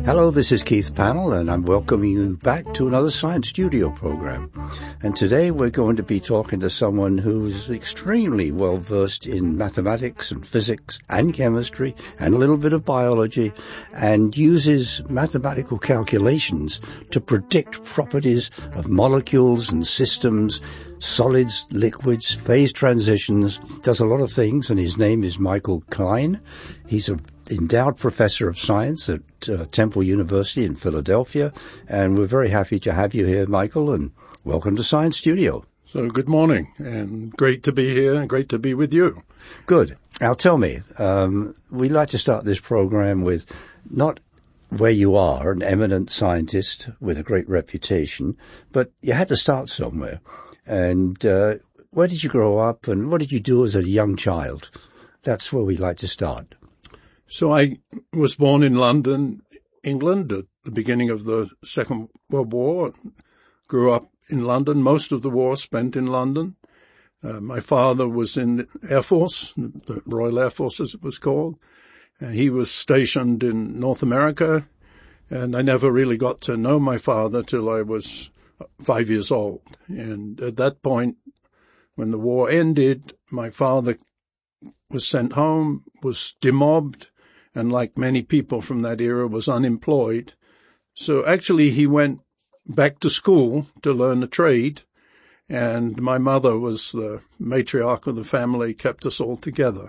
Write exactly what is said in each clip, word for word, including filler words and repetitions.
Hello, this is Keith Pannell, and I'm welcoming you back to another Science Studio program. And today we're going to be talking to someone who's extremely well versed in mathematics and physics and chemistry and a little bit of biology, and uses mathematical calculations to predict properties of molecules and systems, solids, liquids, phase transitions, does a lot of things, and his name is Michael Klein. He's a endowed professor of science at uh, Temple University in Philadelphia, and we're very happy to have you here, Michael, and welcome to Science Studio. So good morning, and great to be here, and great to be with you. Good. Now tell me, um, we like to start this program with not where you are, an eminent scientist with a great reputation, but you had to start somewhere. And uh, where did you grow up, and what did you do as a young child? That's where we like to start. So I was born in London, England, at the beginning of the Second World War. Grew up in London. Most of the war spent in London. Uh, my father was in the Air Force, the Royal Air Force as it was called. Uh, he was stationed in North America, and I never really got to know my father till I was five years old. And at that point, when the war ended, my father was sent home, was demobbed, and like many people from that era, was unemployed. So actually he went back to school to learn a trade, and my mother was the matriarch of the family, kept us all together.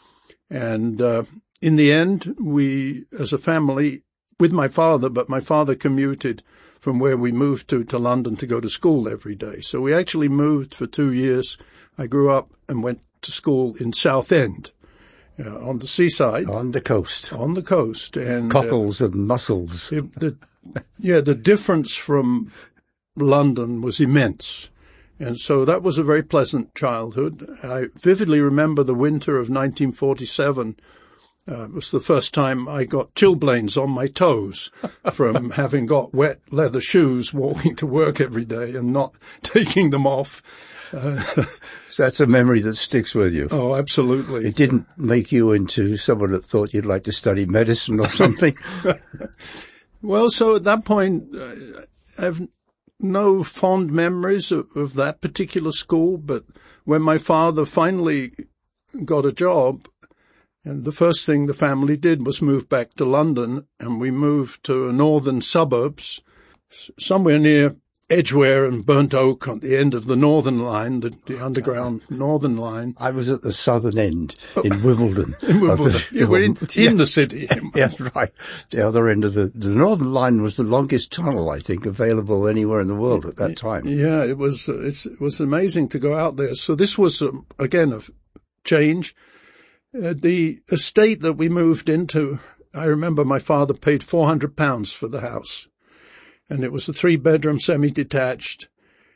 And uh, in the end, we, as a family, with my father, but my father commuted from where we moved to, to London to go to school every day. So we actually moved for two years. I grew up and went to school in Southend, uh, on the seaside. On the coast. On the coast. And cockles uh, and mussels. It, the, yeah, the difference from London was immense. And so that was a very pleasant childhood. I vividly remember the winter of nineteen forty-seven. Uh, it was the first time I got chilblains on my toes from having got wet leather shoes walking to work every day and not taking them off. Uh, so that's a memory that sticks with you. Oh, absolutely. It didn't make you into someone that thought you'd like to study medicine or something? Well, so at that point, uh, I have no fond memories of, of that particular school, but when my father finally got a job, and the first thing the family did was move back to London, and we moved to northern suburbs, somewhere near Edgware and Burnt Oak on the end of the Northern Line, the, the underground Northern Line. I was at the southern end in Wimbledon. in Wimbledon. The, yeah, we're in, yeah, in the city. Yeah, right. The other end of the, the Northern Line was the longest tunnel, I think, available anywhere in the world at that time. Yeah, it was, uh, it's, it was amazing to go out there. So this was, um, again, a change. Uh, the estate that we moved into, I remember my father paid four hundred pounds for the house. And it was a three-bedroom semi-detached,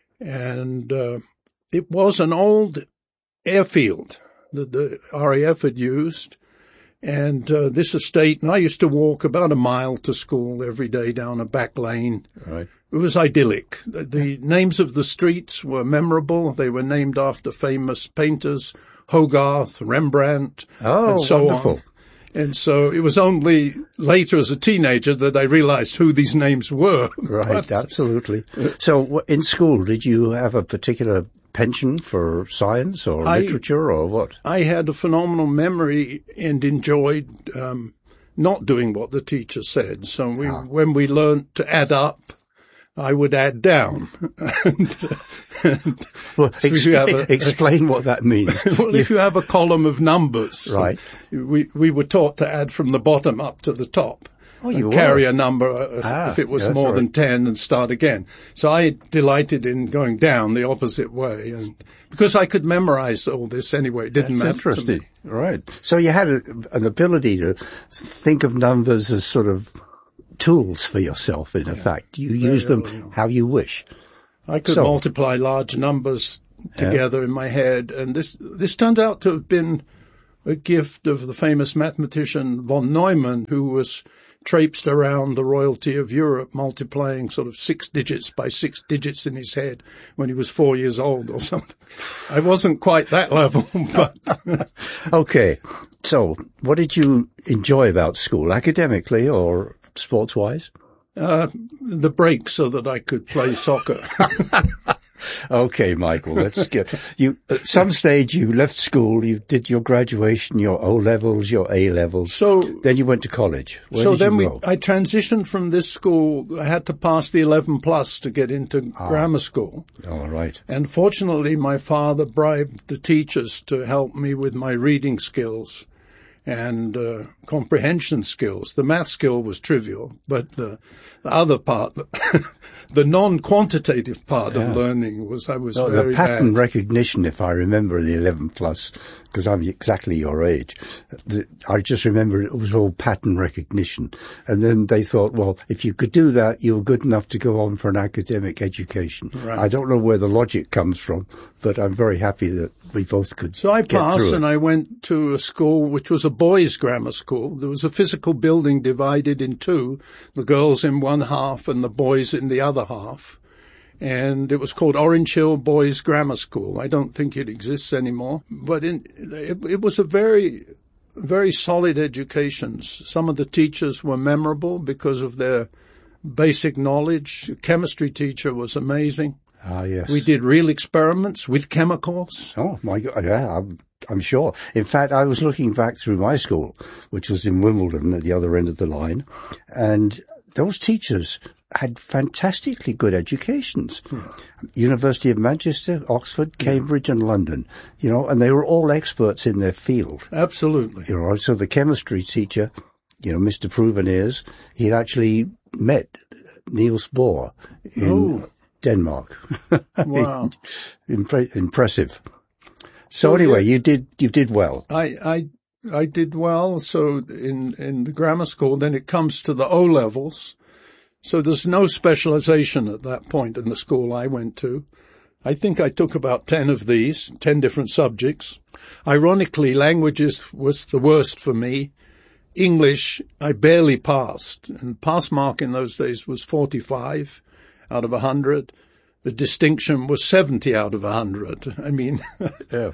and uh, it was an old airfield that the R A F had used. And uh, this estate, and I used to walk about a mile to school every day down a back lane. Right. It was idyllic. The, the names of the streets were memorable. They were named after famous painters, Hogarth, Rembrandt, oh, and so wonderful. on. And so it was only later as a teenager that I realized who these names were. Right, but, absolutely. So in school, did you have a particular penchant for science or I, literature or what? I had a phenomenal memory and enjoyed um, not doing what the teacher said. So we, ah. when we learned to add up, I would add down. and, and well, so explain, a, explain what that means. Well, if you have a column of numbers, right? We we were taught to add from the bottom up to the top. Oh, you and carry were. a number uh, ah, if it was yes, more right. than ten and start again. So I delighted in going down the opposite way, and because I could memorize all this anyway, it didn't That's matter interesting. to me. Right. So you had a, an ability to think of numbers as sort of tools for yourself, in yeah. effect. You Very use them early. How you wish. I could so, multiply large numbers together yeah. in my head, and this this turned out to have been a gift of the famous mathematician von Neumann, who was traipsed around the royalty of Europe, multiplying sort of six digits by six digits in his head when he was four years old or something. I wasn't quite that level, but... Okay. So what did you enjoy about school, academically or sports-wise? Uh, the break so that I could play soccer. Okay, Michael, let's get you. At some stage, you left school. You did your graduation, your O levels, your A levels. So then you went to college. Where so did then you we, go? I transitioned from this school. I had to pass the eleven plus to get into Ah. grammar school. All right. And fortunately, my father bribed the teachers to help me with my reading skills and uh, comprehension skills. The math skill was trivial, but the, the other part, the non-quantitative part Yeah. of learning was I was No, very the pattern bad. recognition, if I remember the eleven plus, because I'm exactly your age, the, I just remember it was all pattern recognition. And then they thought, well, if you could do that, you were good enough to go on for an academic education. Right. I don't know where the logic comes from, but I'm very happy that we both could So I get passed through and it. I went to a school which was a boys' grammar school. There was a physical building divided in two, the girls in one half and the boys in the other half. And it was called Orange Hill Boys Grammar School. I don't think it exists anymore, but in, it, it was a very, very solid education. Some of the teachers were memorable because of their basic knowledge. The chemistry teacher was amazing. Ah, yes. We did real experiments with chemicals. Oh, my God. Yeah, I'm, I'm sure. In fact, I was looking back through my school, which was in Wimbledon at the other end of the line, and those teachers had fantastically good educations. Yeah. University of Manchester, Oxford, Cambridge, yeah. and London, you know, and they were all experts in their field. Absolutely. You know, so the chemistry teacher, you know, Mister Proveneers, he'd actually met Niels Bohr in oh. Denmark. Wow. Impre- impressive. So, so anyway, yeah, you did, you did well. I, I, I did well. So in, in the grammar school, then it comes to the O levels. So there's no specialization at that point in the school I went to. I think I took about ten of these, ten different subjects. Ironically, languages was the worst for me. English, I barely passed, and pass mark in those days was forty-five out of one hundred. The distinction was seventy out of one hundred. I mean, yeah.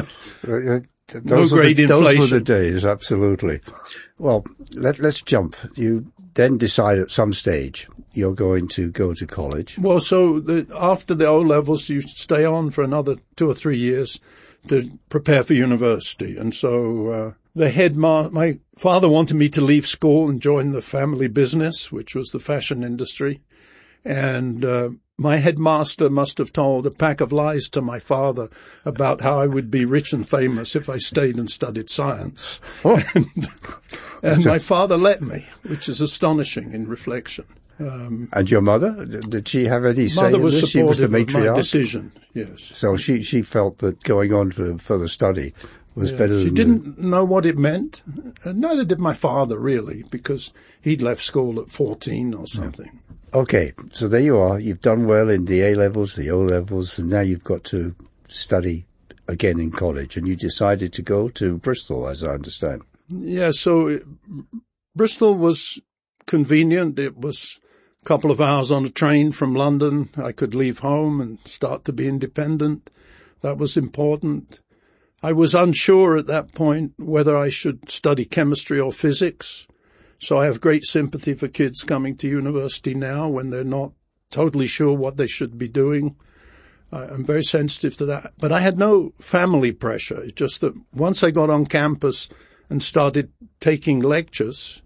no grade the, inflation. Those were the days, absolutely. Well, let, let's jump. You then decide at some stage you're going to go to college. Well, so the, after the O levels, you stay on for another two or three years to prepare for university. And so uh, the head ma- my father wanted me to leave school and join the family business, which was the fashion industry. And uh, my headmaster must have told a pack of lies to my father about how I would be rich and famous if I stayed and studied science. Oh. and and my father let me, which is astonishing in reflection. Um, and your mother, did she have any say mother in was this? She was the supportive of my matriarch? decision, yes. So she, she felt that going on for further study was Yeah, better she than... She didn't know what it meant. And neither did my father, really, because he'd left school at fourteen or something. Yeah. Okay, so there you are. You've done well in the A-levels, the O-levels, and now you've got to study again in college. And you decided to go to Bristol, as I understand. Yeah, so it, Bristol was convenient. It was a couple of hours on a train from London. I could leave home and start to be independent. That was important. I was unsure at that point whether I should study chemistry or physics. So I have great sympathy for kids coming to university now when they're not totally sure what they should be doing. I'm very sensitive to that. But I had no family pressure. It's just that once I got on campus and started taking lectures,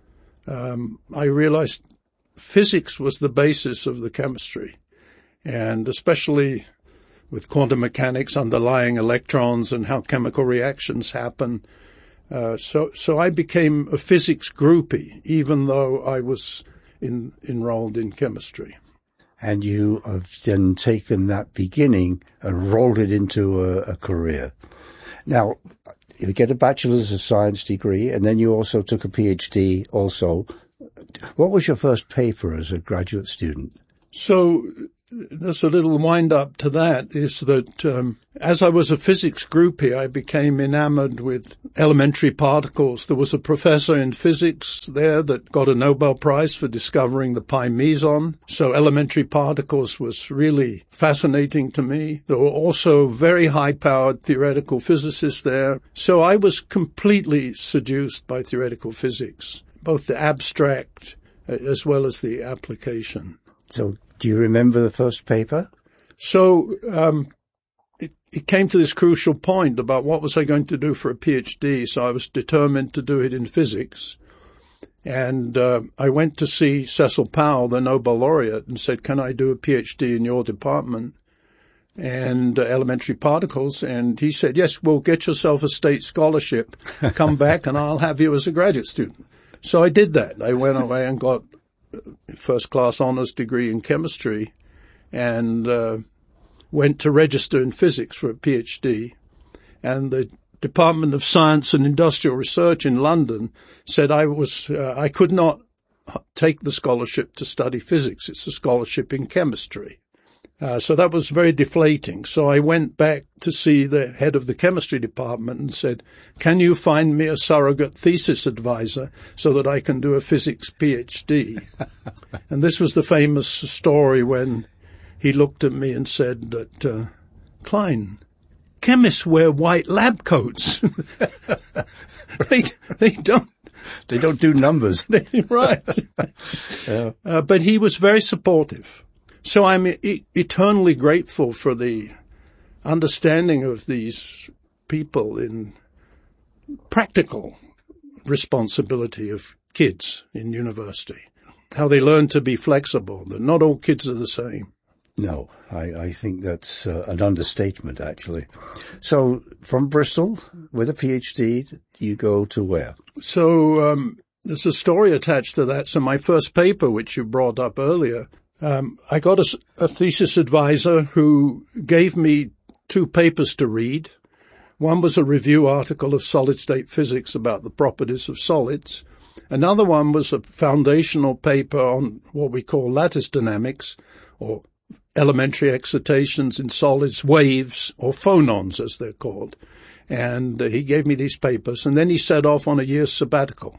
um, I realized physics was the basis of the chemistry. And especially with quantum mechanics underlying electrons and how chemical reactions happen, Uh, so, so I became a physics groupie, even though I was in, enrolled in chemistry. And you have then taken that beginning and rolled it into a, a career. Now, you get a Bachelor's of Science degree, and then you also took a PhD also. What was your first paper as a graduate student? So there's a little wind-up to that, is that um, as I was a physics groupie, I became enamored with elementary particles. There was a professor in physics there that got a Nobel Prize for discovering the pi meson. So elementary particles was really fascinating to me. There were also very high-powered theoretical physicists there. So I was completely seduced by theoretical physics. both the abstract as well as the application. So do you remember the first paper? So um, it, it came to this crucial point about what was I going to do for a PhD, so I was determined to do it in physics. And uh, I went to see Cecil Powell, the Nobel laureate, and said, can I do a PhD in your department and uh, elementary particles? And he said, yes, well, get yourself a state scholarship, come back, and I'll have you as a graduate student. So I did that. I went away and got a first-class honors degree in chemistry and uh, went to register in physics for a PhD. And the Department of Science and Industrial Research in London said I was uh, I could not take the scholarship to study physics. It's a scholarship in chemistry. Uh, so that was very deflating. So I went back to see the head of the chemistry department and said, can you find me a surrogate thesis advisor so that I can do a physics PhD? And this was the famous story when he looked at me and said that, uh, Klein, chemists wear white lab coats. they, they don't. They don't do numbers. They, right. Yeah. Uh, but he was very supportive. So I'm e- eternally grateful for the understanding of these people in practical responsibility of kids in university, how they learn to be flexible, that not all kids are the same. No, I, I think that's uh, an understatement, actually. So from Bristol, with a PhD, you go to where? So um, there's a story attached to that. So my first paper, which you brought up earlier, um, I got a, a thesis advisor who gave me two papers to read. One was a review article of solid-state physics about the properties of solids. Another one was a foundational paper on what we call lattice dynamics, or elementary excitations in solids, waves, or phonons, as they're called. And uh, he gave me these papers, and then he set off on a year's sabbatical.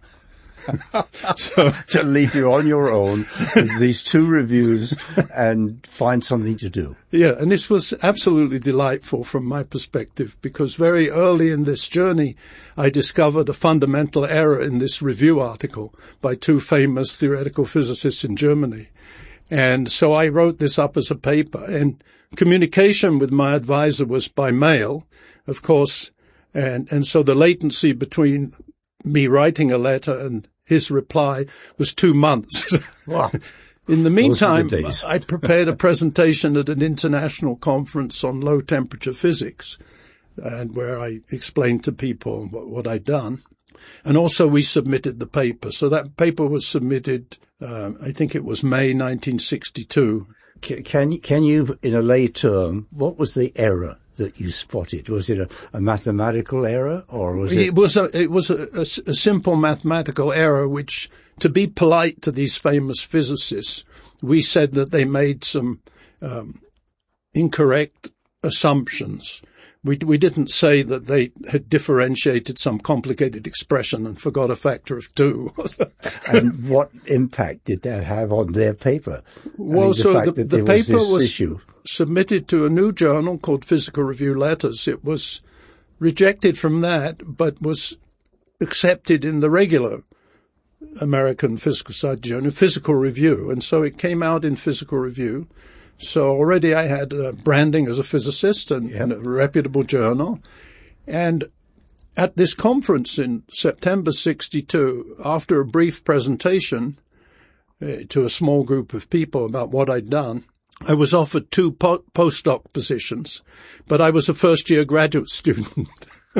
So to leave you on your own with these two reviews and find something to do. Yeah, and this was absolutely delightful from my perspective, because very early in this journey, I discovered a fundamental error in this review article by two famous theoretical physicists in Germany. And so I wrote this up as a paper, and communication with my advisor was by mail, of course, and, and so the latency between me writing a letter and his reply was two months. Wow. In the meantime, the I prepared a presentation at an international conference on low temperature physics, and where I explained to people what, what I'd done. And also we submitted the paper. So that paper was submitted, uh, I think it was May nineteen sixty-two. Can, can you, in a lay term, what was the error that you spotted? Was it a, a mathematical error, or was it? It was a, it was a, a, a simple mathematical error, which, to be polite to these famous physicists, we said that they made some um, incorrect assumptions. We, we didn't say that they had differentiated some complicated expression and forgot a factor of two. And what impact did that have on their paper? Well, I mean, the so the, the paper was, was issue. submitted to a new journal called Physical Review Letters. It was rejected from that, but was accepted in the regular American Physical Society journal, Physical Review. And so it came out in Physical Review. So already I had uh, branding as a physicist and, yep. and a reputable journal. And at this conference in September sixty-two, after a brief presentation uh, to a small group of people about what I'd done, I was offered two po- postdoc positions, but I was a first-year graduate student.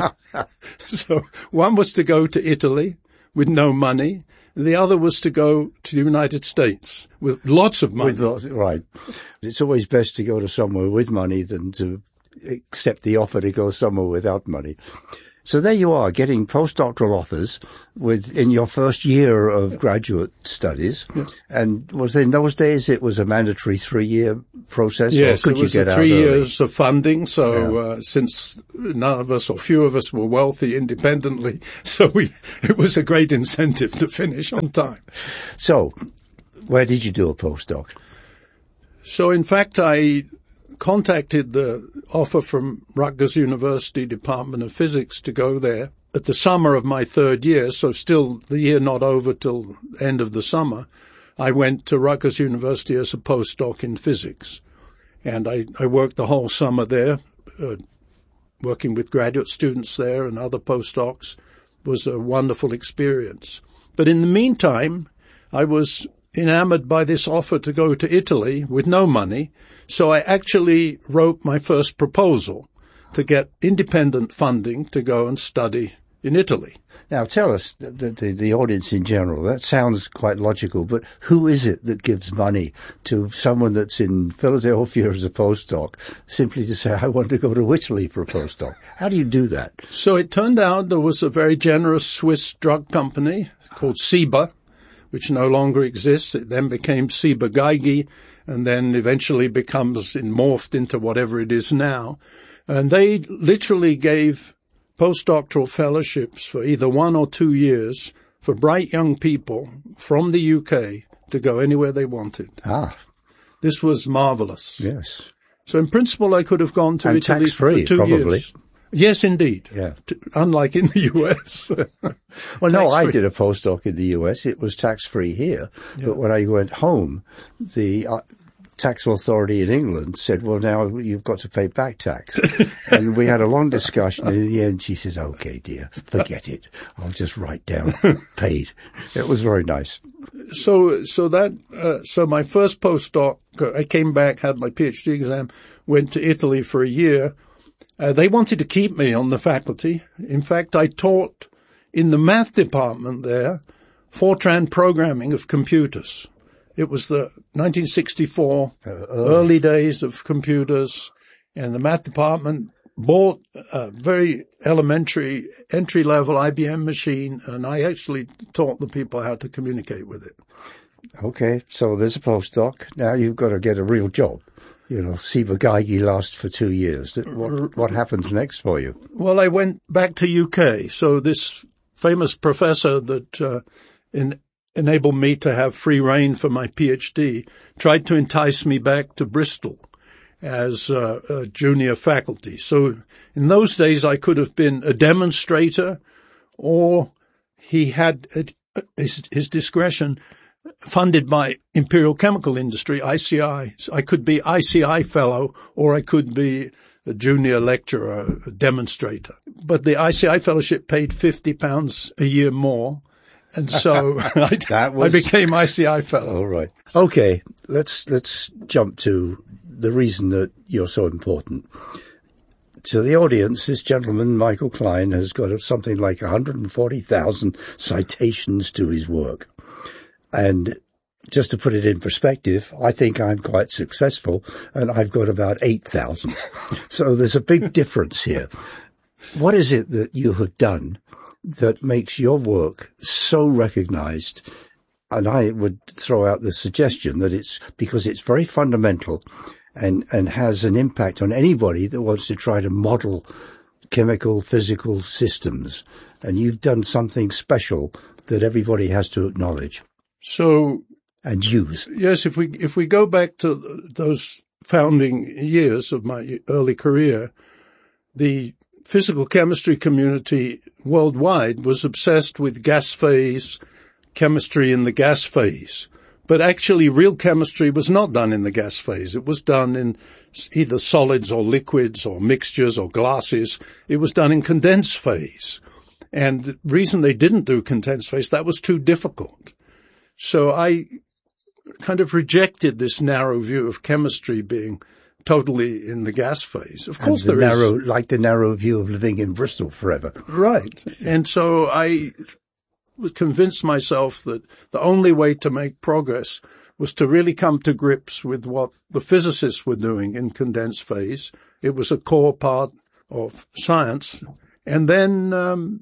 So one was to go to Italy with no money. The other was to go to the United States with lots of money. With lots, right. It's always best to go to somewhere with money than to accept the offer to go somewhere without money. So there you are, getting postdoctoral offers with in your first year of graduate studies. Yeah. And was in those days it was a mandatory three-year process? Yes, or could it was you get three out years of funding. So yeah. uh, since none of us or few of us were wealthy independently, so we it was a great incentive to finish on time. So where did you do a postdoc? So in fact, I contacted the offer from Rutgers University Department of Physics to go there at the summer of my third year, so still the year not over till end of the summer, I went to Rutgers University as a postdoc in physics. And I, I worked the whole summer there, uh, working with graduate students there and other postdocs. It was a wonderful experience. But in the meantime, I was enamored by this offer to go to Italy with no money, so I actually wrote my first proposal to get independent funding to go and study in Italy. Now, tell us, the, the, the audience in general, that sounds quite logical, but who is it that gives money to someone that's in Philadelphia as a postdoc simply to say, I want to go to Italy for a postdoc? How do you do that? So it turned out there was a very generous Swiss drug company called Ciba, which no longer exists. It then became Ciba Geigy, and then eventually becomes morphed into whatever it is now. And they literally gave postdoctoral fellowships for either one or two years for bright young people from the U K to go anywhere they wanted. Ah. This was marvelous. Yes. So in principle, I could have gone to and Italy tax-free, for two probably. years. Yes, indeed. Yeah. T- unlike in the U S. Well, no, I did a postdoc in the U S. It was tax-free here. Yeah. But when I went home, the uh, tax authority in England said, well, now you've got to pay back tax. And we had a long discussion. And in the end, she says, okay, dear, forget it. I'll just write down paid. It was very nice. So, so that, uh, so my first postdoc, I came back, had my PhD exam, went to Italy for a year. Uh, they wanted to keep me on the faculty. In fact, I taught in the math department there Fortran programming of computers. It was the nineteen sixty-four uh, early. early days of computers, and the math department bought a very elementary entry-level I B M machine, and I actually taught the people how to communicate with it. Okay, so there's a postdoc. Now you've got to get a real job. You know, Ciba Geigy lasts for two years. What, what happens next for you? Well, I went back to U K. So this famous professor that uh, in, enabled me to have free rein for my PhD tried to entice me back to Bristol as uh, a junior faculty. So in those days, I could have been a demonstrator, or he had at his, his discretion funded by Imperial Chemical Industry, I C I. So I could be I C I fellow, or I could be a junior lecturer, a demonstrator. But the I C I fellowship paid fifty pounds a year more. And so I, that was, I became I C I fellow. All right. Okay. Let's, let's jump to the reason that you're so important. To the audience, this gentleman, Michael Klein, has got something like one hundred forty thousand citations to his work. And just to put it in perspective, I think I'm quite successful, and I've got about eight thousand. So there's a big difference here. What is it that you have done that makes your work so recognized? And I would throw out the suggestion that it's because it's very fundamental and, and has an impact on anybody that wants to try to model chemical, physical systems. And you've done something special that everybody has to acknowledge. So, and use. Yes, if we, if we go back to those founding years of my early career, the physical chemistry community worldwide was obsessed with gas phase, chemistry in the gas phase. But actually real chemistry was not done in the gas phase. It was done in either solids or liquids or mixtures or gases. It was done in condensed phase. And the reason they didn't do condensed phase, that was too difficult. So I kind of rejected this narrow view of chemistry being totally in the gas phase. Of course, the there narrow, is. Like the narrow view of living in Bristol forever. Right. And so I convinced myself that the only way to make progress was to really come to grips with what the physicists were doing in condensed phase. It was a core part of science. And then, um,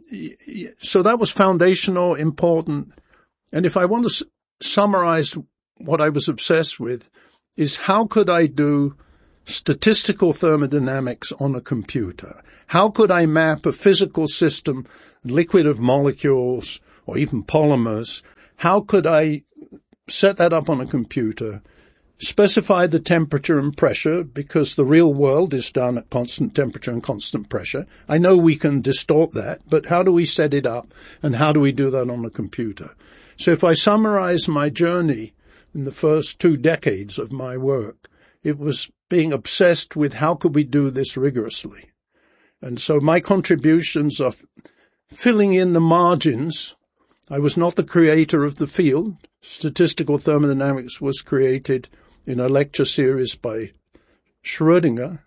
so that was foundational, important. And if I want to s- summarize what I was obsessed with, is how could I do statistical thermodynamics on a computer? How could I map a physical system, liquid of molecules or even polymers? How could I set that up on a computer, specify the temperature and pressure, because the real world is done at constant temperature and constant pressure. I know we can distort that, but how do we set it up, and how do we do that on a computer? So if I summarize my journey in the first two decades of my work, it was being obsessed with how could we do this rigorously. And so my contributions are filling in the margins. I was not the creator of the field. Statistical thermodynamics was created in a lecture series by Schrödinger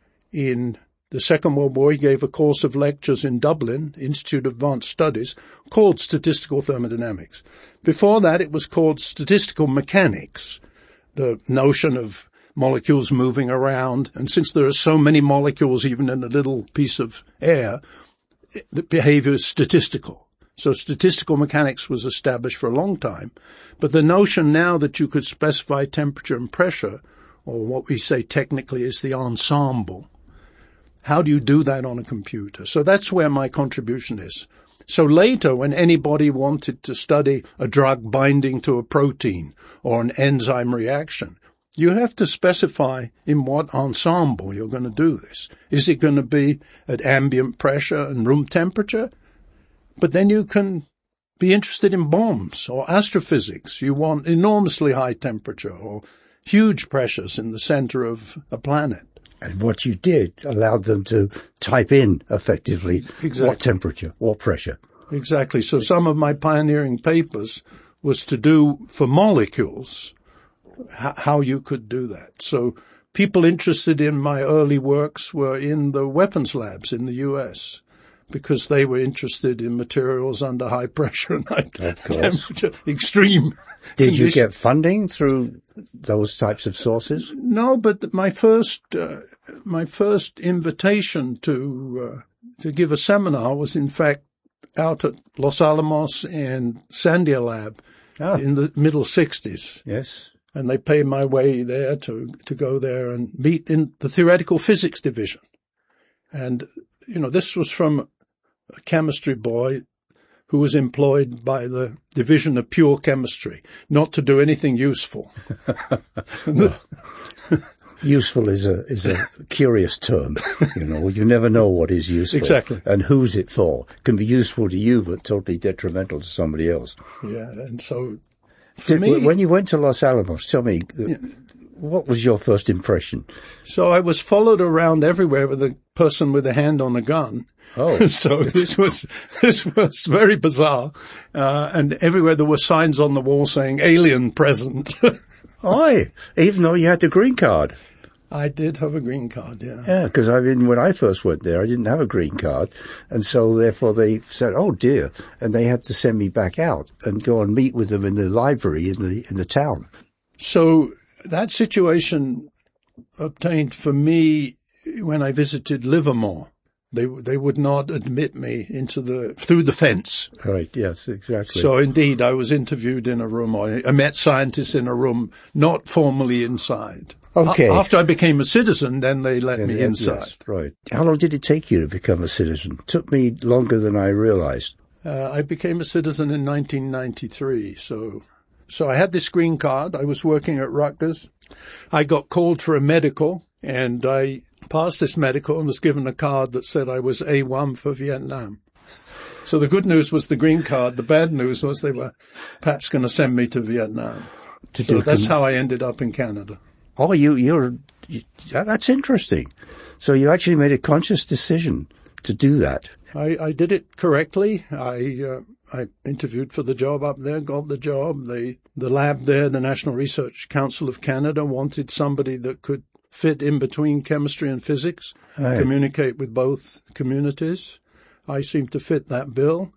in the Second World War. He gave a course of lectures in Dublin, Institute of Advanced Studies, called Statistical Thermodynamics. Before that, it was called Statistical Mechanics, the notion of molecules moving around. And since there are so many molecules, even in a little piece of air, the behavior is statistical. So statistical mechanics was established for a long time. But the notion now that you could specify temperature and pressure, or what we say technically is the ensemble, how do you do that on a computer? So that's where my contribution is. So later, when anybody wanted to study a drug binding to a protein or an enzyme reaction, you have to specify in what ensemble you're going to do this. Is it going to be at ambient pressure and room temperature? But then you can be interested in bombs or astrophysics. You want enormously high temperature or huge pressures in the center of a planet. And what you did allowed them to type in effectively Exactly. what temperature, what pressure. Exactly. So some of my pioneering papers was to do for molecules h- how you could do that. So people interested in my early works were in the weapons labs in the U S because they were interested in materials under high pressure and high temperature, extreme Did conditions. you get funding through those types of sources? No, but my first, uh, my first invitation to, uh, to give a seminar was in fact out at Los Alamos and Sandia Lab Ah. in the middle sixties. Yes. And they paid my way there to, to go there and meet in the theoretical physics division. And, you know, this was from a chemistry boy who was employed by the Division of Pure Chemistry, not to do anything useful. Well, useful is a is a curious term. You know, you never know what is useful. Exactly. And who's it for. It can be useful to you, but totally detrimental to somebody else. Yeah, and so for Did, me, when you went to Los Alamos, tell me, yeah. what was your first impression? So I was followed around everywhere with a person with a hand on a gun. Oh, so this was this was very bizarre, uh, and everywhere there were signs on the wall saying "alien present." Aye, even though you had the green card. I did have a green card, yeah. Yeah, because I mean, when I first went there, I didn't have a green card, and so therefore they said, "Oh dear," and they had to send me back out and go and meet with them in the library in the in the town. So that situation obtained for me when I visited Livermore. They they would not admit me into the through the fence. Right. Yes. Exactly. So indeed, I was interviewed in a room, or I met scientists in a room, not formally inside. Okay. A- after I became a citizen, then they let Then, me yes, inside. right. How long did it take you to become a citizen? It took me longer than I realized. Uh, I became a citizen in nineteen ninety-three. So so I had this green card. I was working at Rutgers. I got called for a medical, and I passed this medical and was given a card that said I was A one for Vietnam. So the good news was the green card. The bad news was they were perhaps going to send me to Vietnam. To so do that's com- how I ended up in Canada. Oh, you, you're, you, that's interesting. So you actually made a conscious decision to do that. I, I did it correctly. I, uh, I interviewed for the job up there, got the job. They, the lab there, the National Research Council of Canada, wanted somebody that could fit in between chemistry and physics, right. communicate with both communities. I seemed to fit that bill.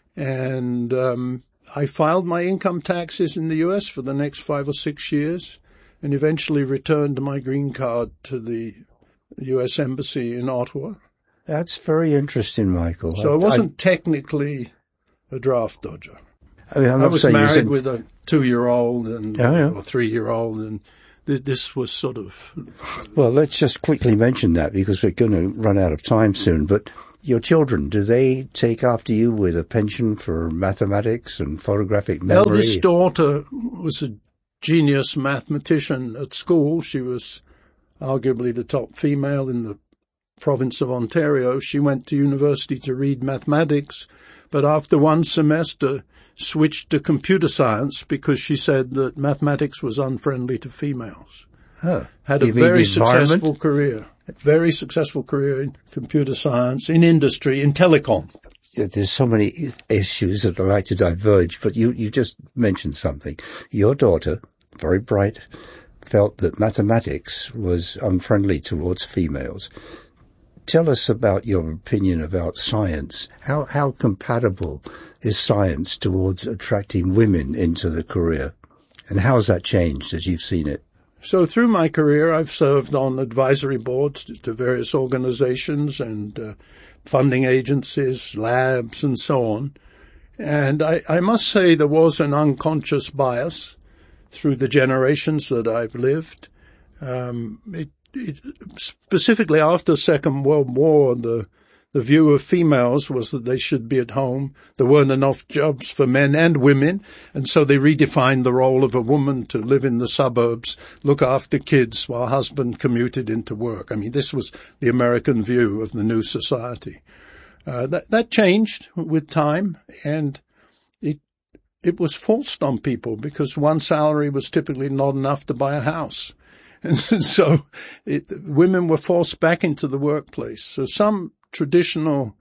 And um, I filed my income taxes in the U S for the next five or six years and eventually returned my green card to the U S Embassy in Ottawa. That's very interesting, Michael. So I, I wasn't I, technically a draft dodger. I, mean, I'm I not was saying married said, with a two-year-old and yeah, yeah. or three-year-old, and th- this was sort of. Well, let's just quickly mention that because we're going to run out of time soon. But your children, do they take after you with a penchant for mathematics and photographic memory? Eldest daughter was a genius mathematician at school. She was arguably the top female in the province of Ontario. She went to university to read mathematics, but after one semester switched to computer science because she said that mathematics was unfriendly to females. Oh, Had a very successful career, very successful career in computer science, in industry, in telecom. There's so many issues that I'd like to diverge, but you, you just mentioned something. Your daughter, very bright, felt that mathematics was unfriendly towards females. Tell us about your opinion about science. How, how compatible is science towards attracting women into the career? And how has that changed as you've seen it? So through my career, I've served on advisory boards to various organizations and uh, funding agencies, labs, and so on. And I, I must say there was an unconscious bias through the generations that I've lived. Um, it, it, specifically after the Second World War, the the view of females was that they should be at home. There weren't enough jobs for men and women, and so they redefined the role of a woman to live in the suburbs, look after kids while husband commuted into work. I mean, this was the American view of the new society. Uh, that, that changed with time, and it it was forced on people because one salary was typically not enough to buy a house. And so it, women were forced back into the workplace. So some traditional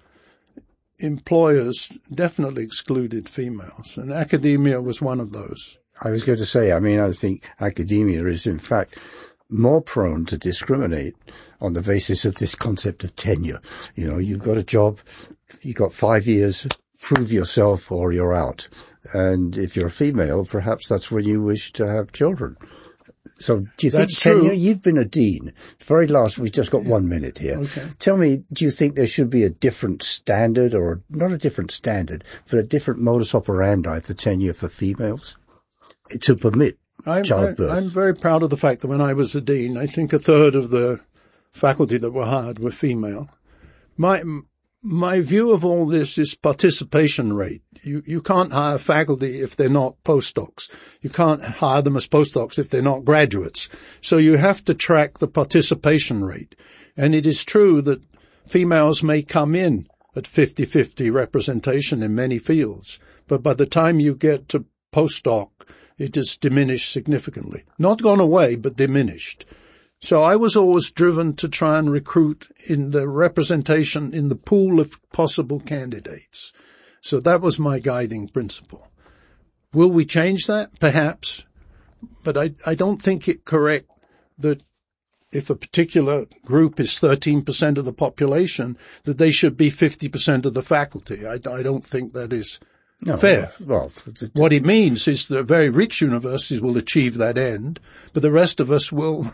employers definitely excluded females, and academia was one of those. I was going to say, I mean, I think academia is in fact more prone to discriminate on the basis of this concept of tenure. You know, you've got a job, you've got five years, prove yourself or you're out. And if you're a female, perhaps that's when you wish to have children. So do you think tenure, you've been a dean. Very last, we've just got one minute here. Okay. Tell me, do you think there should be a different standard, or not a different standard, but a different modus operandi for tenure for females to permit I'm, childbirth? I, I'm very proud of the fact that when I was a dean, I think a third of the faculty that were hired were female. My My view of all this is participation rate. You, you can't hire faculty if they're not postdocs. You can't hire them as postdocs if they're not graduates. So you have to track the participation rate. And it is true that females may come in at fifty-fifty representation in many fields, but by the time you get to postdoc, it is diminished significantly. Not gone away, but diminished. So I was always driven to try and recruit in the representation in the pool of possible candidates. So that was my guiding principle. Will we change that? Perhaps. But I, I don't think it correct that if a particular group is thirteen percent of the population, that they should be fifty percent of the faculty. I, I don't think that is No, fair. Well, what it means is that very rich universities will achieve that end, but the rest of us will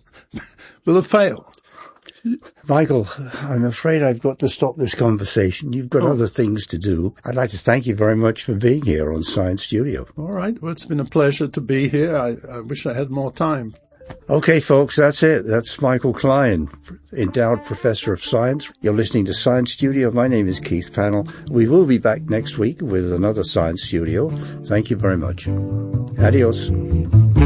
will have failed. Michael, I'm afraid I've got to stop this conversation. You've got oh. other things to do. I'd like to thank you very much for being here on Science Studio. All right. Well, it's been a pleasure to be here. I, I wish I had more time. Okay, folks, that's it. That's Michael Klein, Endowed Professor of Science. You're listening to Science Studio. My name is Keith Pannell. We will be back next week with another Science Studio. Thank you very much. Adios.